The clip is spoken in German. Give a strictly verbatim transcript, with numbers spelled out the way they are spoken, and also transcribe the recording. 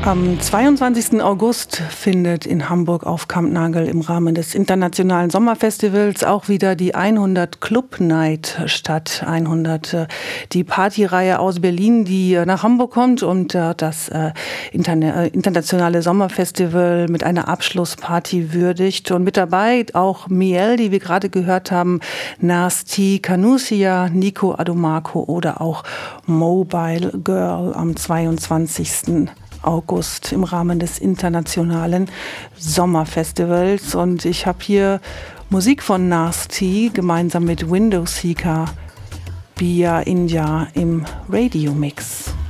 Am zweiundzwanzigsten August findet in Hamburg auf Kampnagel im Rahmen des Internationalen Sommerfestivals auch wieder die hundert Club Night statt. hundert, die Partyreihe aus Berlin, die nach Hamburg kommt und das Internationale Sommerfestival mit einer Abschlussparty würdigt. Und mit dabei auch Miel, die wir gerade gehört haben, Nasty, Kanusia, Nico Adomako oder auch Mobile Girl am zweiundzwanzigsten August im Rahmen des Internationalen Sommerfestivals. Und ich habe hier Musik von Nasty gemeinsam mit Window Seeker, Bia India im Radio Mix.